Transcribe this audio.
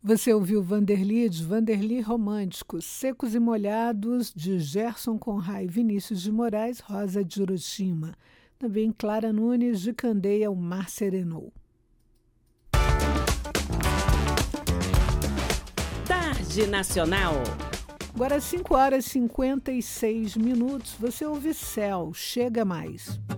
Você ouviu Vanderly, de Vanderly Romântico, Secos e Molhados, de Gerson Conrad e Vinícius de Moraes, Rosa de Hiroshima. Também Clara Nunes, de Candeia, O Mar Serenou. Tarde Nacional. Agora 5 horas e 56 minutos, você ouve Céu, Chega Mais.